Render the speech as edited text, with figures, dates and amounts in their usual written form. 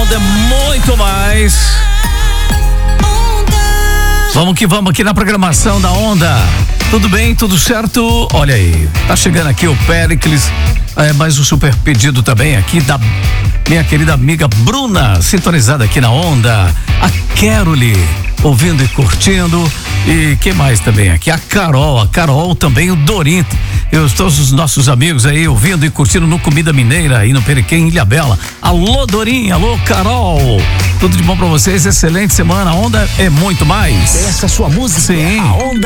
Onda é muito mais. Vamos que vamos aqui na programação da Onda. Tudo bem, tudo certo? Olha aí, tá chegando aqui o Péricles, mais um super pedido também aqui da minha querida amiga Bruna, sintonizada aqui na Onda. A Carole, ouvindo e curtindo. E quem mais também aqui? A Carol também, o Dorim. Todos os nossos amigos aí ouvindo e curtindo no Comida Mineira aí no Periquém, Ilhabela. Alô Dorim, alô Carol. Tudo de bom pra vocês, excelente semana. A Onda é muito mais. Essa é a sua música. Sim. A Onda